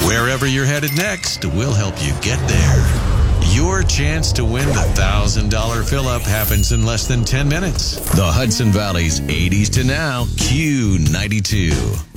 Wherever you're headed next, we'll help you get there. Your chance to win the $1,000 fill-up happens in less than 10 minutes. The Hudson Valley's 80s to now Q92.